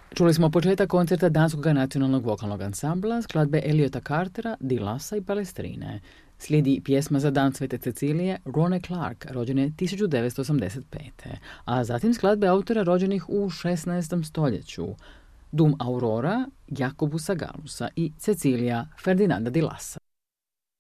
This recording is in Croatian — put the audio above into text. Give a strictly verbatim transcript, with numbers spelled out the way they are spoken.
Čuli smo početak koncerta Danskog nacionalnog vokalnog ansambla, skladbe Eliota Cartera, Di Lassa i Palestrine. Slijedi pjesma za dan Svete Cecilije Rone Clark, rođene tisuću devetsto osamdeset pete. A zatim skladbe autora rođenih u šesnaestom stoljeću. Dum Aurora, Jakobusa Galusa i Cecilija Ferdinanda Di Lassa.